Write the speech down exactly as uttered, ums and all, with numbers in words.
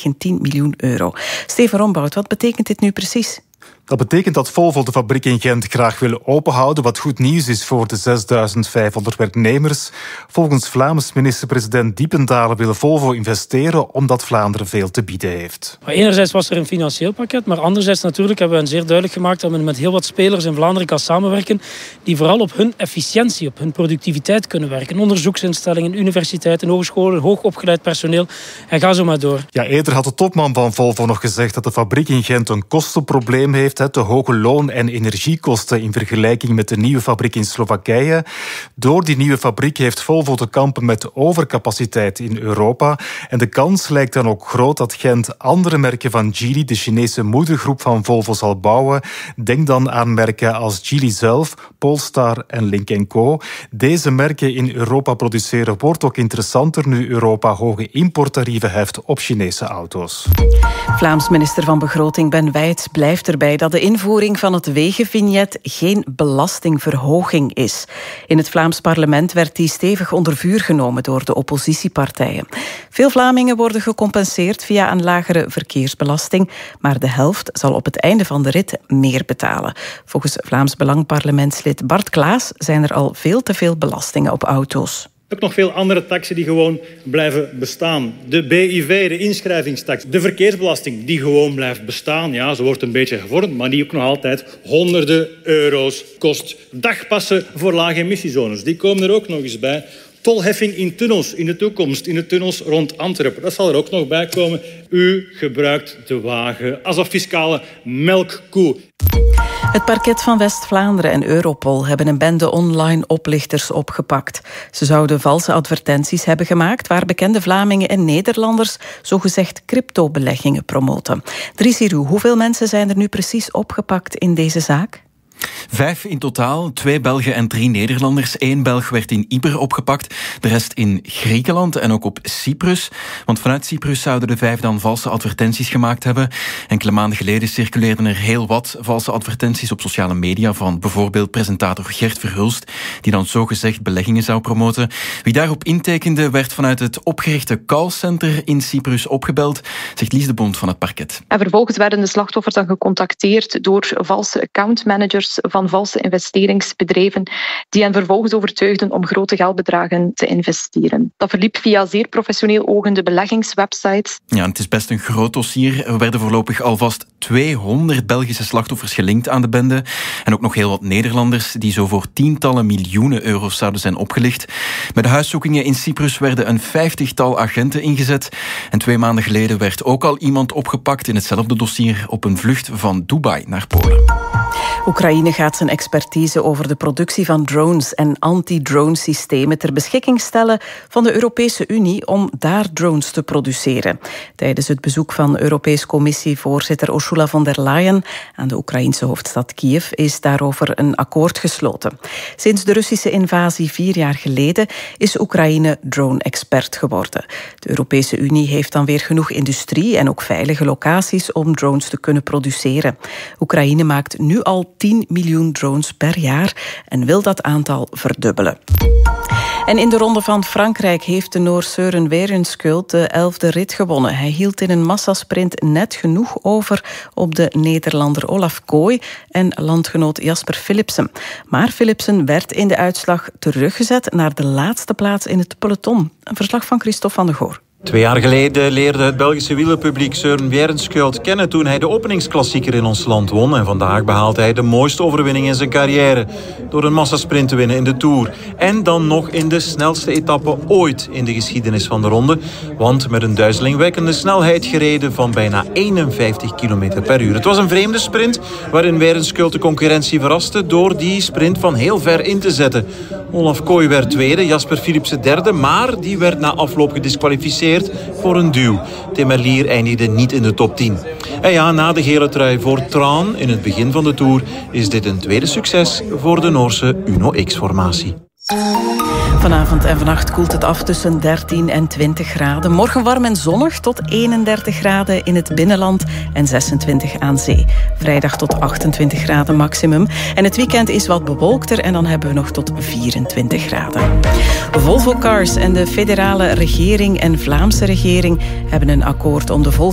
tegen tien miljoen euro. Steven Rombout, wat betekent dit nu precies? Dat betekent dat Volvo de fabriek in Gent graag wil openhouden, wat goed nieuws is voor de zesduizend vijfhonderd werknemers. Volgens Vlaams minister-president Diependalen wil Volvo investeren omdat Vlaanderen veel te bieden heeft. Enerzijds was er een financieel pakket, maar anderzijds natuurlijk hebben we zeer duidelijk gemaakt dat men met heel wat spelers in Vlaanderen kan samenwerken die vooral op hun efficiëntie, op hun productiviteit kunnen werken. Onderzoeksinstellingen, universiteiten, hogescholen, hoogopgeleid personeel en ga zo maar door. Ja, eerder had de topman van Volvo nog gezegd dat de fabriek in Gent een kostenprobleem heeft. De hoge loon- en energiekosten in vergelijking met de nieuwe fabriek in Slowakije. Door die nieuwe fabriek heeft Volvo te kampen met overcapaciteit in Europa. En de kans lijkt dan ook groot dat Gent andere merken van Geely, de Chinese moedergroep van Volvo, zal bouwen. Denk dan aan merken als Geely zelf, Polestar en Lynk en Co. Deze merken in Europa produceren wordt ook interessanter nu Europa hoge importtarieven heft op Chinese auto's. Vlaams minister van Begroting Ben Wijts blijft erbij dat de invoering van het wegenvignet geen belastingverhoging is. In het Vlaams parlement werd die stevig onder vuur genomen door de oppositiepartijen. Veel Vlamingen worden gecompenseerd via een lagere verkeersbelasting, maar de helft zal op het einde van de rit meer betalen. Volgens Vlaams Belang-parlementslid Bart Klaas zijn er al veel te veel belastingen op auto's. Ook nog veel andere taxen die gewoon blijven bestaan. De B I V, de inschrijvingstax, de verkeersbelasting die gewoon blijft bestaan. Ja, ze wordt een beetje gevormd, maar die ook nog altijd honderden euro's kost. Dagpassen voor lage emissiezones, die komen er ook nog eens bij. Tolheffing in tunnels in de toekomst, in de tunnels rond Antwerpen. Dat zal er ook nog bij komen. U gebruikt de wagen als een fiscale melkkoe. Het parket van West-Vlaanderen en Europol hebben een bende online oplichters opgepakt. Ze zouden valse advertenties hebben gemaakt waar bekende Vlamingen en Nederlanders zogezegd cryptobeleggingen promoten. Dries Hierou, hoeveel mensen zijn er nu precies opgepakt in deze zaak? Vijf in totaal, twee Belgen en drie Nederlanders. Eén Belg werd in Ypres opgepakt, de rest in Griekenland en ook op Cyprus. Want vanuit Cyprus zouden de vijf dan valse advertenties gemaakt hebben. Enkele maanden geleden circuleerden er heel wat valse advertenties op sociale media van bijvoorbeeld presentator Gert Verhulst, die dan zogezegd beleggingen zou promoten. Wie daarop intekende werd vanuit het opgerichte callcenter in Cyprus opgebeld, zegt Lies de Bond van het parket. En vervolgens werden de slachtoffers dan gecontacteerd door valse accountmanagers van valse investeringsbedrijven die hen vervolgens overtuigden om grote geldbedragen te investeren. Dat verliep via zeer professioneel ogende beleggingswebsites. Ja, het is best een groot dossier. Er werden voorlopig alvast tweehonderd Belgische slachtoffers gelinkt aan de bende. En ook nog heel wat Nederlanders die zo voor tientallen miljoenen euro's zouden zijn opgelicht. Bij de huiszoekingen in Cyprus werden een vijftigtal agenten ingezet. En twee maanden geleden werd ook al iemand opgepakt in hetzelfde dossier op een vlucht van Dubai naar Polen. Oekraïne gaat zijn expertise over de productie van drones en anti-drone systemen ter beschikking stellen van de Europese Unie om daar drones te produceren. Tijdens het bezoek van Europese Commissievoorzitter Ursula von der Leyen aan de Oekraïnse hoofdstad Kiev is daarover een akkoord gesloten. Sinds de Russische invasie vier jaar geleden is Oekraïne drone-expert geworden. De Europese Unie heeft dan weer genoeg industrie en ook veilige locaties om drones te kunnen produceren. Oekraïne maakt nu al tien miljoen drones per jaar en wil dat aantal verdubbelen. En in de Ronde van Frankrijk heeft de Noor Søren Werenskjöld de elfde rit gewonnen. Hij hield in een massasprint net genoeg over op de Nederlander Olaf Kooi en landgenoot Jasper Philipsen. Maar Philipsen werd in de uitslag teruggezet naar de laatste plaats in het peloton. Een verslag van Christophe van de Goor. Twee jaar geleden leerde het Belgische wielerpubliek Søren Werenskjöld kennen toen hij de openingsklassieker in ons land won. En vandaag behaalt hij de mooiste overwinning in zijn carrière door een massasprint te winnen in de Tour. En dan nog in de snelste etappe ooit in de geschiedenis van de ronde. Want met een duizelingwekkende snelheid gereden van bijna eenenvijftig kilometer per uur. Het was een vreemde sprint waarin Werenskjöld de concurrentie verraste door die sprint van heel ver in te zetten. Olaf Kooi werd tweede, Jasper Philipsen derde, maar die werd na afloop gedisqualificeerd voor een duw. Tim Merlier eindigde niet in de top tien. En ja, na de gele trui voor Tran in het begin van de Tour is dit een tweede succes voor de Noorse Uno X-formatie. Vanavond en vannacht koelt het af tussen dertien en twintig graden. Morgen warm en zonnig tot eenendertig graden in het binnenland en zesentwintig aan zee. Vrijdag tot achtentwintig graden maximum. En het weekend is wat bewolkter en dan hebben we nog tot vierentwintig graden. Volvo Cars en de federale regering en Vlaamse regering hebben een akkoord om de Volvo